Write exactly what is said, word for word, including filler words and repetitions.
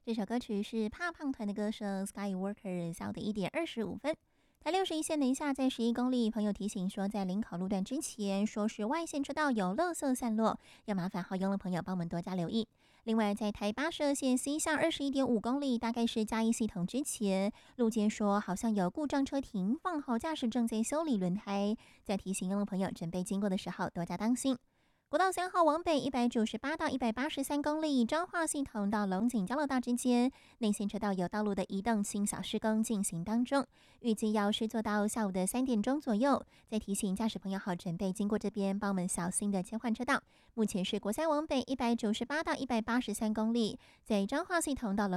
这首歌曲是怕胖团的歌声 Skywalker 笑的一点二十五分。台六十一线南下在十一公里，朋友提醒说，在临考路段之前，说是外线车道有垃圾散落，要麻烦好用的朋友帮我们多加留意。另外，在台八十二线西向二十一点五公里，大概是嘉义系统之前，路肩说好像有故障车停放后，驾驶正在修理轮胎，再提醒用的朋友准备经过的时候多加当心。国道三号往北一百九十八到一百八十三公里，彰化系统到龙井交流道之间，内线车道有道路的移动清小施工进行当中，预计要施作到下午的三点钟左右。再提醒驾驶朋友好准备经过这边，帮我们小心的切换车道。目前是国三往北一百九十八到一百八十三公里，在彰化系统到龙